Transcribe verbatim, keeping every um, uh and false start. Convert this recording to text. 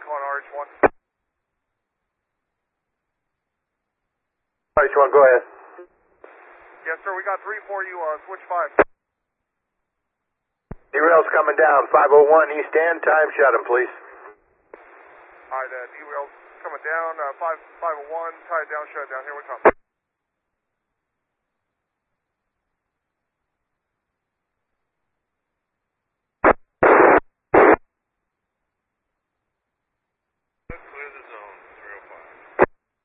calling R H one. R H one, go ahead. Yes, sir, we got three for you, uh, switch five. Derail's coming down, five oh one East End, time shut him, please. Alright, uh, derail's coming down, uh, five, five oh one, tie it down, shut it down, here we come.